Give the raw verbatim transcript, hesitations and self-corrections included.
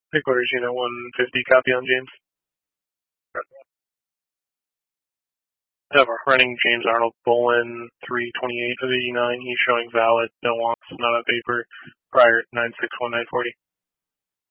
Three quarters unit one fifty, copy on James. I have a running James Arnold Bolin three twenty-eight of eighty-nine. He's showing valid, no wants, not on paper, prior nine six one nine forty.